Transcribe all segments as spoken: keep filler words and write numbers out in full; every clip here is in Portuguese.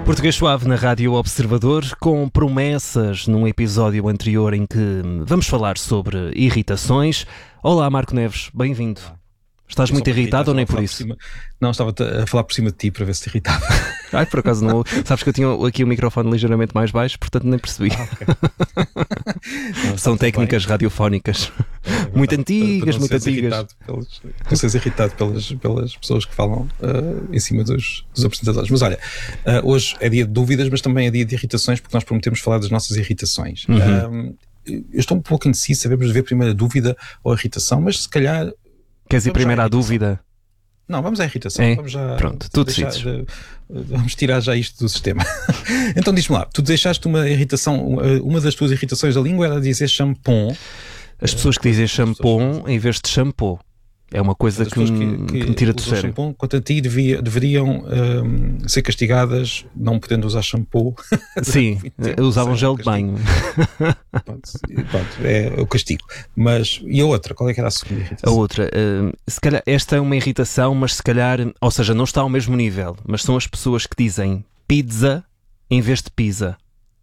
Português Suave na Rádio Observador, com promessas num episódio anterior em que vamos falar sobre irritações. Olá, Marco Neves, bem-vindo. Estás muito irritado ou nem por isso? Por não, estava a falar por cima de ti para ver se te irritava. Ai, por acaso não. Sabes que eu tinha aqui o microfone ligeiramente mais baixo, portanto nem percebi. Ah, okay. Não, são técnicas bem. Radiofónicas é muito antigas, muito antigas. Pelos, não seres irritado pelas, pelas pessoas que falam uh, em cima dos, dos apresentadores. Mas olha, uh, hoje é dia de dúvidas, mas também é dia de irritações, porque nós prometemos falar das nossas irritações. Uhum. Uh, eu estou um pouco indeciso, sabemos ver primeiro a dúvida ou a irritação, mas se calhar... Queres ir primeiro à, à dúvida? Não, vamos à irritação. É? Vamos já, Pronto, tu decides. De, vamos tirar já isto do sistema. Então diz-me lá, tu deixaste uma irritação, uma das tuas irritações da língua era dizer shampoo. As pessoas que dizem shampoo em vez de shampoo. É uma coisa que, que, me, que, que me tira do sério. Shampoo, quanto a ti, devia, deveriam um, ser castigadas não podendo usar shampoo. Sim, usavam gel de banho. Pronto, pronto, é o castigo. Mas, e a outra? Qual é que era a segunda irritação? A outra, uh, se calhar, esta é uma irritação, mas se calhar, ou seja, não está ao mesmo nível, mas são as pessoas que dizem pizza em vez de pizza.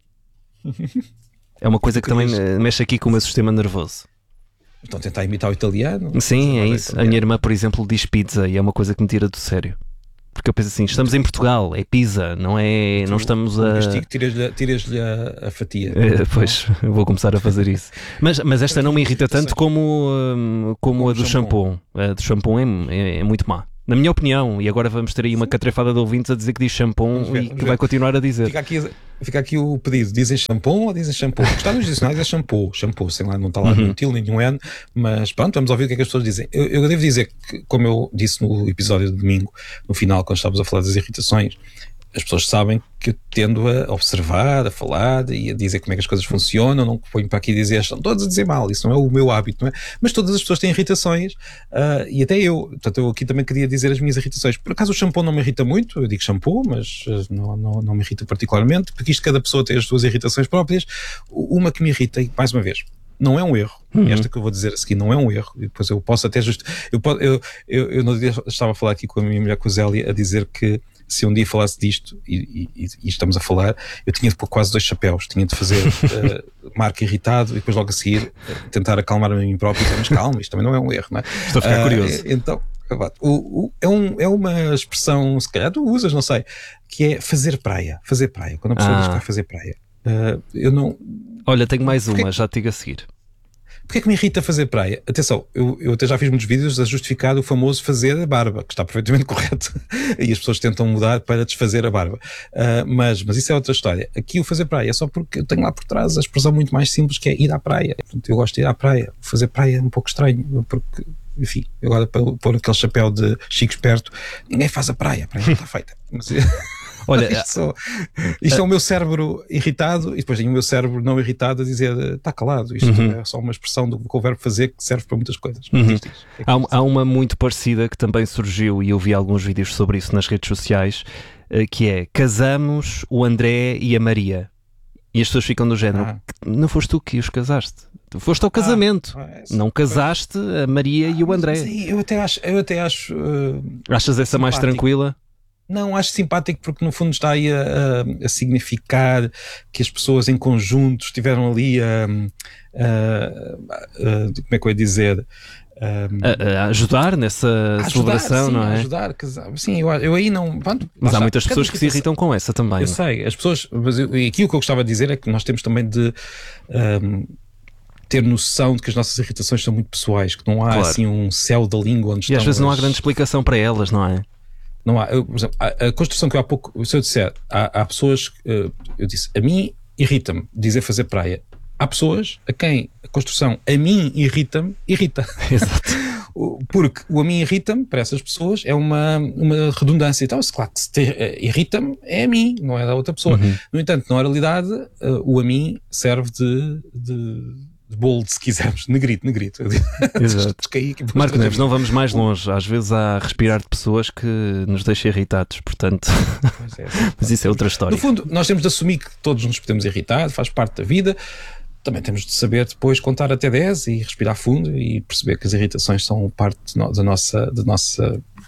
É uma coisa que também mexe aqui com o meu sistema nervoso. Estão a tentar imitar o italiano? Sim, é isso. A minha irmã, por exemplo, diz pizza e é uma coisa que me tira do sério. Porque eu penso assim, estamos em Portugal, é pizza, não é, não estamos a... Tiras-lhe tiras-lhe a, a fatia. É, pois, vou começar a fazer isso. Mas, mas esta não me irrita tanto como, como, como a do shampoo. A do shampoo é, é, é muito má. Na minha opinião, e agora vamos ter aí uma catrefada de ouvintes a dizer que diz shampoo ver, e que vai continuar a dizer. Fica aqui, fica aqui o pedido, dizem shampoo ou dizem shampoo? Está nos dicionários é shampoo, shampoo, sei lá, não está lá nenhum til, nenhum N, mas pronto, vamos ouvir o que é que as pessoas dizem. Eu, eu devo dizer que, como eu disse no episódio de domingo, no final, quando estávamos a falar das irritações, as pessoas sabem que eu tendo a observar, a falar e a dizer como é que as coisas funcionam, não ponho para aqui dizer, estão todos a dizer mal, isso não é o meu hábito, não é? Mas todas as pessoas têm irritações uh, e até eu, portanto eu aqui também queria dizer as minhas irritações. Por acaso o shampoo não me irrita muito, eu digo shampoo, mas não, não, não me irrita particularmente, porque isto cada pessoa tem as suas irritações próprias. Uma que me irrita, e mais uma vez, não é um erro, uhum. Esta que eu vou dizer a seguir não é um erro, e depois eu posso até just... eu, eu, eu, eu no dia estava a falar aqui com a minha mulher, com a Zélia, a dizer que se um dia falasse disto e, e, e estamos a falar, eu tinha de pôr quase dois chapéus, tinha de fazer uh, Marco irritado e depois logo a seguir uh, tentar acalmar-me a mim próprio e dizer, mas calma, isto também não é um erro, não é? Estou a ficar uh, curioso. Então, o, o, é, um, é uma expressão, se calhar tu usas, não sei, que é fazer praia, fazer praia, quando a pessoa ah. diz que vai fazer praia. Uh, eu não... Olha, tenho mais uma, Porque... já te digo a seguir. Porque é que me irrita fazer praia? Atenção, eu, eu até já fiz muitos vídeos a justificar o famoso fazer a barba, que está perfeitamente correto, e as pessoas tentam mudar para desfazer a barba. Uh, mas, mas isso é outra história. Aqui o fazer praia é só porque eu tenho lá por trás a expressão muito mais simples, que é ir à praia. Portanto, eu gosto de ir à praia. Fazer praia é um pouco estranho, porque, enfim, agora para pôr aquele chapéu de Chico Esperto, ninguém faz a praia, a praia já está feita. Mas... Olha, isto, só, isto é o meu cérebro irritado e depois tem o meu cérebro não irritado a dizer está calado, isto uhum. é só uma expressão do que o verbo fazer que serve para muitas coisas. Uhum. Isto, isto, é há, há uma muito parecida que também surgiu e eu vi alguns vídeos sobre isso nas redes sociais, que é casamos o André e a Maria e as pessoas ficam do género, ah. não foste tu que os casaste, tu foste ao casamento, ah, é, não casaste a Maria ah, e o André. Sim, eu até acho, eu até acho uh, achas essa simpático. Mais tranquila? Não, acho simpático porque no fundo está aí a, a, a significar que as pessoas em conjunto estiveram ali a, a, a como é que eu ia dizer? A, a ajudar nessa a celebração, ajudar, sim, não é? A ajudar, sim, eu, eu aí não... Pronto, mas há muitas pessoas que se irritam com essa também. Eu sei, as pessoas... Mas eu, e aqui o que eu gostava de dizer é que nós temos também de... Um, ter noção de que as nossas irritações são muito pessoais, que não há claro. Assim um céu da língua onde e estão... às vezes as... não há grande explicação para elas, não é? Não há, eu, por exemplo, a, a construção que eu há pouco, se eu disser, há, há pessoas, uh, eu disse, a mim irrita-me dizer fazer praia. Há pessoas a quem a construção a mim irrita-me, irrita. Exato. Porque o a mim irrita-me, para essas pessoas, é uma, uma redundância. Então, se claro, se uh, irrita-me, é a mim, não é da outra pessoa. Uhum. No entanto, na oralidade, uh, o a mim serve de... de de bold, se quisermos, negrito, negrito. Exato. Marco Neves, não vamos mais longe. Às vezes há respirar de pessoas que nos deixam irritados, portanto. É, é, mas isso é outra história. No fundo, nós temos de assumir que todos nos podemos irritar, faz parte da vida. Também temos de saber depois contar até dez e respirar fundo e perceber que as irritações são parte da nossa, da nossa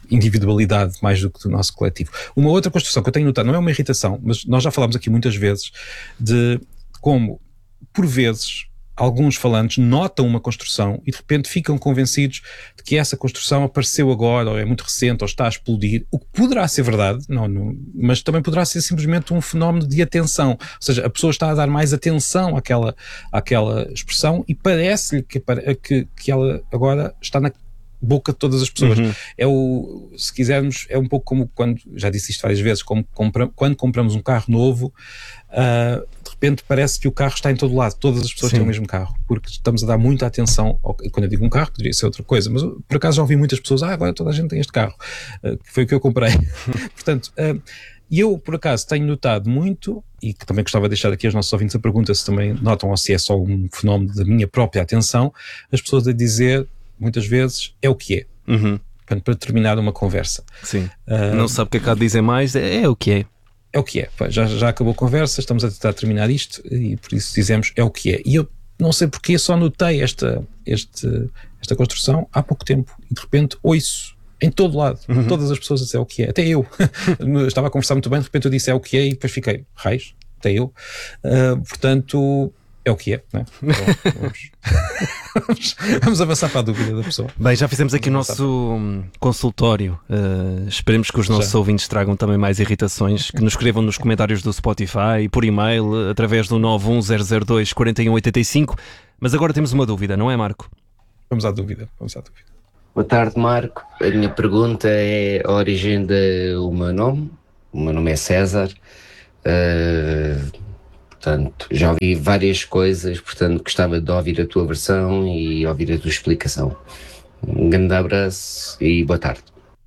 individualidade mais do que do nosso coletivo. Uma outra construção que eu tenho notado, não é uma irritação, mas nós já falámos aqui muitas vezes de como, por vezes, alguns falantes notam uma construção e de repente ficam convencidos de que essa construção apareceu agora, ou é muito recente, ou está a explodir, o que poderá ser verdade, não, não, mas também poderá ser simplesmente um fenómeno de atenção, ou seja, a pessoa está a dar mais atenção àquela, àquela expressão e parece-lhe que, que, que ela agora está na boca de todas as pessoas. Uhum. É o, se quisermos, é um pouco como quando, já disse isto várias vezes, como compra, quando compramos um carro novo, uh, de repente parece que o carro está em todo lado, todas as pessoas Sim. têm o mesmo carro, porque estamos a dar muita atenção, ao, quando eu digo um carro, poderia ser outra coisa, mas por acaso já ouvi muitas pessoas, ah, agora toda a gente tem este carro, uh, que foi o que eu comprei. Portanto, uh, e eu, por acaso, tenho notado muito, e que também gostava de deixar aqui aos nossos ouvintes a pergunta se também notam ou se é só um fenómeno da minha própria atenção, as pessoas a dizer muitas vezes é o que é, uhum. para, para terminar uma conversa. Sim. Uh, não sabe o que é que há de dizer mais, é, é o que é. É o que é. Já, já acabou a conversa, estamos a tentar terminar isto e por isso dizemos é o que é. E eu não sei porque só notei esta, este, esta construção há pouco tempo e de repente ouço em todo lado, uhum. todas as pessoas a dizer é o que é. Até eu. Estava a conversar muito bem, de repente eu disse é o que é e depois fiquei, raios, até eu. Uh, portanto... é o que é, não é? Então, vamos, vamos, vamos avançar para a dúvida da pessoa. Bem, já fizemos aqui o nosso consultório. Uh, esperemos que os nossos já. ouvintes tragam também mais irritações, que nos escrevam nos comentários do Spotify, por e-mail, através do nove um zero zero dois quatro um oito cinco. Mas agora temos uma dúvida, não é, Marco? Vamos à dúvida, vamos à dúvida. Boa tarde, Marco. A minha pergunta é a origem do meu nome. O meu nome é César. Uh... Portanto, já ouvi várias coisas, portanto, gostava de ouvir a tua versão e ouvir a tua explicação. Um grande abraço e boa tarde.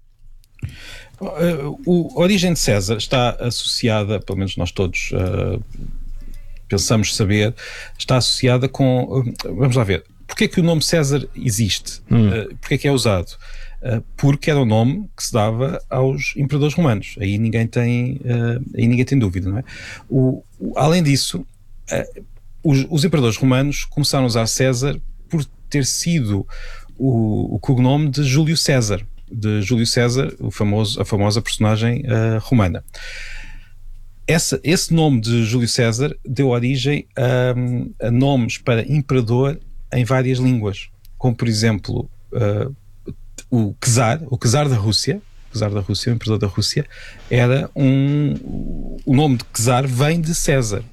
A origem de César está associada, pelo menos nós todos uh, pensamos saber, está associada com... Uh, vamos lá ver. Porquê é que o nome César existe? Hum. Uh, porquê é que é usado? Uh, porque era o nome que se dava aos imperadores romanos. Aí ninguém tem, uh, aí ninguém tem dúvida, não é? O, o, além disso, uh, os, os imperadores romanos começaram a usar César por ter sido o, o cognome de Júlio César, de Júlio César, o famoso, a famosa personagem uh, romana. Essa, esse nome de Júlio César deu origem a, a nomes para imperador em várias línguas, como por exemplo... Uh, o czar, o czar da Rússia, o czar da Rússia, o imperador da Rússia, era um... o nome de czar vem de César.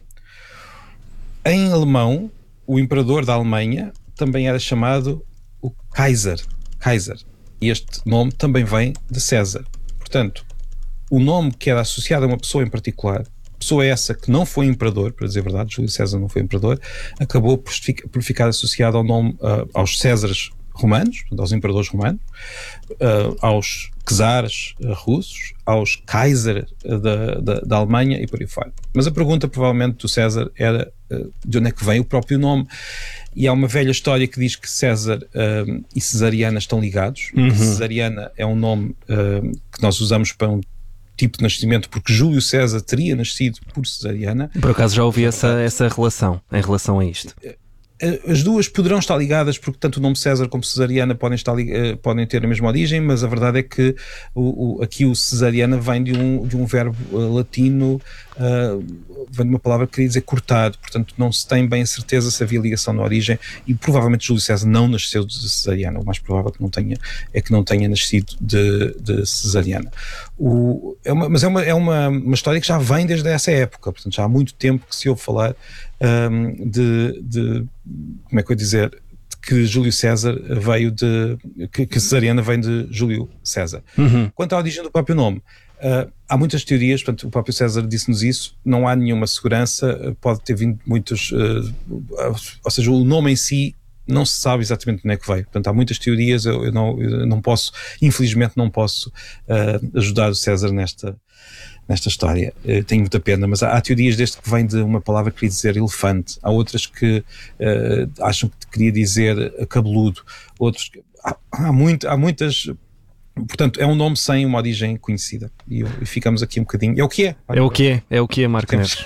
Em alemão, o imperador da Alemanha também era chamado o Kaiser, Kaiser. E este nome também vem de César. Portanto, o nome que era associado a uma pessoa em particular, pessoa essa que não foi imperador, para dizer a verdade, Júlio César não foi imperador, acabou por ficar associado ao nome, uh, aos Césares romanos, aos imperadores romanos, uh, aos czares uh, russos, aos Kaiser uh, da, da, da Alemanha e por aí fora. Mas a pergunta provavelmente do César era uh, de onde é que vem o próprio nome, e há uma velha história que diz que César uh, e Cesariana estão ligados. Uhum. Cesariana é um nome uh, que nós usamos para um tipo de nascimento porque Júlio César teria nascido por Cesariana. Por acaso já ouvi essa, essa relação em relação a isto. As duas poderão estar ligadas porque tanto o nome César como Cesariana podem, estar, podem ter a mesma origem, mas a verdade é que o, o, aqui o Cesariana vem de um, de um verbo latino, uh, vem de uma palavra que queria dizer cortado, portanto não se tem bem a certeza se havia ligação na origem e provavelmente Júlio César não nasceu de Cesariana, o mais provável que não tenha, é que não tenha nascido de, de Cesariana. O, é uma, mas é, uma, é uma, uma história que já vem desde essa época, portanto já há muito tempo que se ouve falar Um, de, de, como é que eu ia dizer, de que Júlio César veio de, que, que Cesariana vem de Júlio César. Uhum. Quanto à origem do próprio nome, uh, há muitas teorias, portanto o próprio César disse-nos isso, não há nenhuma segurança, pode ter vindo muitos, uh, ou seja, o nome em si não se sabe exatamente de onde é que veio, portanto há muitas teorias, eu, eu, não, eu não posso, infelizmente não posso uh, ajudar o César nesta nesta história, uh, tenho muita pena, mas há, há teorias deste que vem de uma palavra que queria dizer elefante, há outras que uh, acham que queria dizer cabeludo, outros que, há, há, muito, há muitas, portanto é um nome sem uma origem conhecida e, e ficamos aqui um bocadinho, é o que é. É o que é, é o que é, Marco Neves.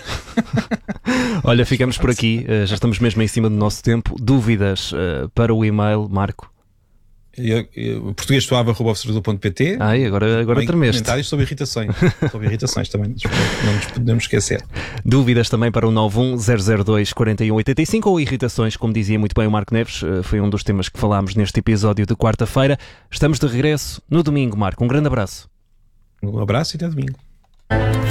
Olha, ficamos por aqui, uh, já estamos mesmo em cima do nosso tempo. Dúvidas uh, para o e-mail, Marco? português suave arroba observador ponto pt. Ai, agora, agora tremeste. Comentários sobre irritações. Sobre irritações também, não nos podemos esquecer. Dúvidas também para o nove um zero zero dois quatro um oito cinco ou irritações, como dizia muito bem o Marco Neves, foi um dos temas que falámos neste episódio de quarta-feira. Estamos de regresso no domingo, Marco. Um grande abraço. Um abraço e até domingo.